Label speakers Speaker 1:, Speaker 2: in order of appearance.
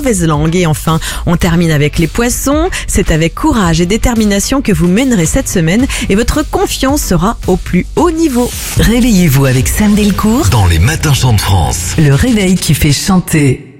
Speaker 1: mauvaise langue. Et enfin, on termine avec les poissons. C'est avec courage et détermination que vous mènerez cette semaine et votre confiance sera au plus haut niveau.
Speaker 2: Réveillez-vous avec Sam Delcourt
Speaker 3: Dans les matins chants de France.
Speaker 2: Le réveil qui fait chanter.